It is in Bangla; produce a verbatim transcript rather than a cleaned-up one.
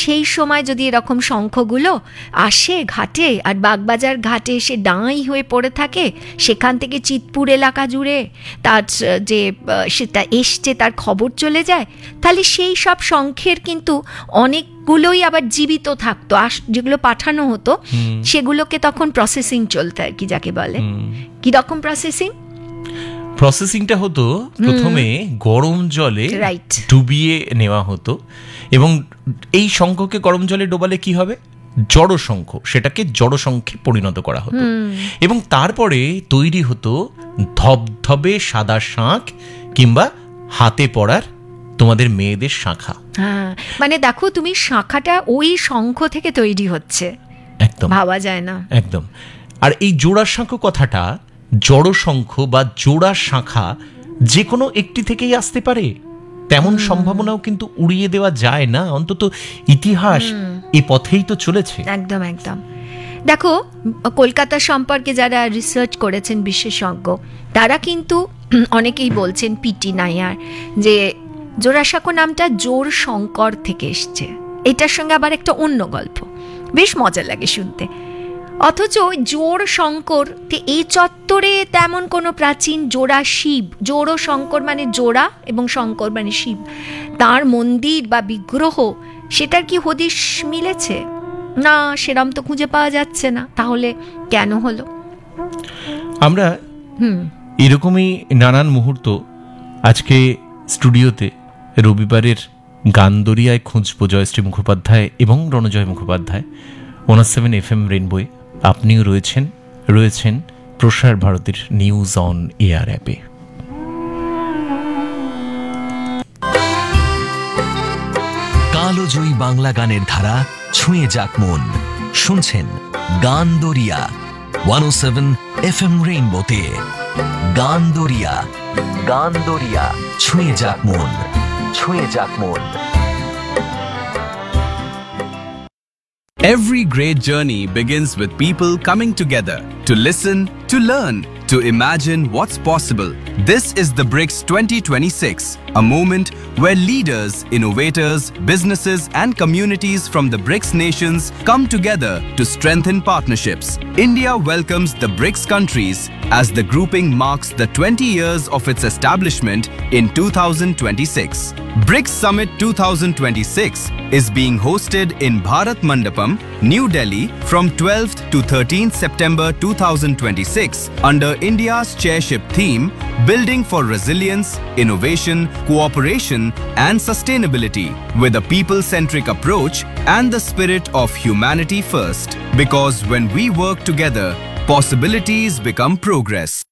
সেই সময় যদি এরকম শঙ্খগুলো আসে ঘাটে, আর বাগবাজার ঘাটে এসে ডাঁই হয়ে পড়ে থাকে, সেখান থেকে চিতপুর এলাকা জুড়ে তার যে সেটা এসছে তার খবর চলে যায়, তাহলে সেই সব শঙ্খের কিন্তু অনেকগুলোই আবার জীবিত থাকতো, যেগুলো পাঠানো হতো সেগুলোকে তখন প্রসেসিং চলতো আর কি, যাকে বলে। কি রকম প্রসেসিং? প্রসেসিংটা হতো প্রথমে গরম জলে ডুবিয়ে নেওয়া হতো, এবং এই শঙ্খকে গরম জলে ডোবালে কি হবে, জড় শঙ্খ, সেটাকে জড় শঙ্খে পরিণত করা হতো, এবং তারপরে তৈরি হতো ধবধবে সাদা শাঁখ কিংবা হাতে পড়ার তোমাদের মেয়েদের শাঁখা। হ্যাঁ, মানে দেখো তুমি, শাঁখাটা ওই শঙ্খ থেকে তৈরি হচ্ছে, একদম ভাবা যায় না। একদম। আর এই জোড়া শাঁখ কথাটা, জড় শঙ্খ বা জোড়া শাঁখা যে কোনো একটি থেকেই আসতে পারে, তেমন সম্ভাবনাও কিন্তু উড়িয়ে দেওয়া যায় না, অন্তত ইতিহাস এ পথেই তো চলেছে। একদম একদম। দেখো, কলকাতা সম্পর্কে যারা রিসার্চ করেছেন বিশেষজ্ঞ, তারা কিন্তু অনেকেই বলছেন, পিটি নাইয়ার, যে জোড়াসাঁকো নামটা জোর শঙ্কর থেকে এসছে। এটার সঙ্গে আবার একটা অন্য গল্প, বেশ মজা লাগে শুনতে। অথচ জোর শঙ্কর, এই চত্বরে তেমন কোনো প্রাচীন জোড়া শিব, জোড় শঙ্কর মানে জোড়া এবং শঙ্কর মানে শিব, তার মন্দির বা বিগ্রহ, সেটার কি হদিশ মিলেছে? না, সেরম তো খুঁজে পাওয়া যাচ্ছে না। তাহলে কেন হলো? আমরা এরকমই নানান মুহূর্ত আজকে স্টুডিওতে রবিবারের গানদরিয়ায় খুঁজবো জয়শ্রী মুখোপাধ্যায় এবং Ranajoy Mukhopadhyay. One seven F M রেনবোয় আপনিও রয়েছেন, রয়েছেন প্রসার ভারতীর নিউজ অন এয়ার অ্যাপে। কালোজয়ী বাংলা গানের ধারা ছুঁয়ে যাক মন, শুনছেন গানদরিয়া ওয়ান সেভেন এফ এম রেইনবোতে। গানদরিয়া, গানদরিয়া, ছুঁয়ে যাক মন, ছুঁয়ে যাক মন। Every great journey begins with people coming together to listen, to learn, to imagine what's possible. This is the BRICS twenty twenty-six, a moment where leaders, innovators, businesses and communities from the BRICS nations come together to strengthen partnerships. India welcomes the BRICS countries as the grouping marks the twenty years of its establishment in two thousand twenty-six. BRICS Summit twenty twenty-six is being hosted in Bharat Mandapam, New Delhi from twelfth to thirteenth September two thousand twenty-six under India's chairship theme, Building for Resilience, Innovation, Cooperation and Sustainability, with a people-centric approach and the spirit of humanity first. Because when we work together, possibilities become progress.